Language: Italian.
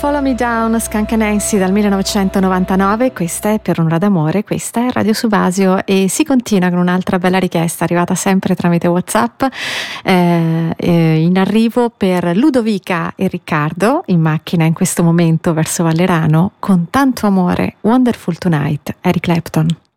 Follow Me Down, Skunk Nancy dal 1999, questa è Per un'ora d'amore, questa è Radio Subasio e si continua con un'altra bella richiesta arrivata sempre tramite WhatsApp, in arrivo per Ludovica e Riccardo in macchina in questo momento verso Vallerano con tanto amore, Wonderful Tonight, Eric Clapton.